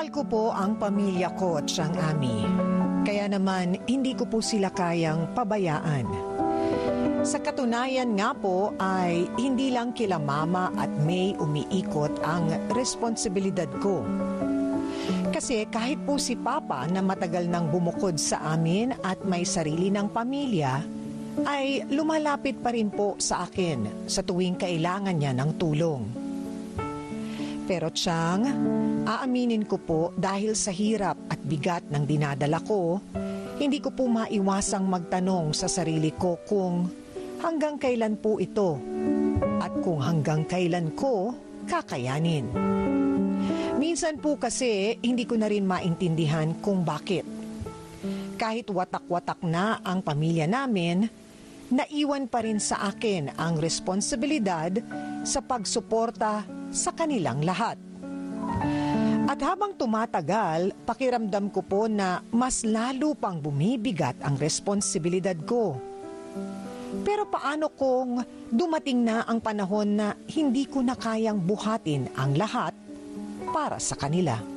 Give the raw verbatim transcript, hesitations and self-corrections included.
Mahal ko po ang pamilya ko at siyang Ami. Kaya naman hindi ko po sila kayang pabayaan. Sa katunayan nga po ay hindi lang kila Mama at May umiikot ang responsibilidad ko. Kasi kahit po si Papa na matagal nang bumukod sa amin at may sarili ng pamilya, ay lumalapit pa rin po sa akin sa tuwing kailangan niya ng tulong. Pero Chang, aaminin ko po dahil sa hirap at bigat ng dinadala ko, hindi ko po maiwasang magtanong sa sarili ko kung hanggang kailan po ito at kung hanggang kailan ko kakayanin. Minsan po kasi hindi ko na rin maintindihan kung bakit. Kahit watak-watak na ang pamilya namin, naiwan pa rin sa akin ang responsibilidad sa pagsuporta sa kanilang lahat. At habang tumatagal, pakiramdam ko po na mas lalo pang bumibigat ang responsibilidad ko. Pero paano kung dumating na ang panahon na hindi ko na kayang buhatin ang lahat para sa kanila?